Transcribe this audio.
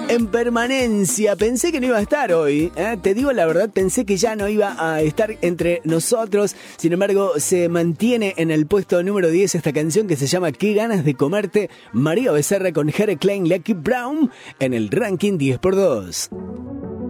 En permanencia, pensé que no iba a estar hoy, te digo la verdad, pensé que ya no iba a estar entre nosotros. Sin embargo, se mantiene en el puesto número 10 esta canción que se llama Qué ganas de comerte, María Becerra con Jere Klein, Lucky Brown en el ranking 10x2.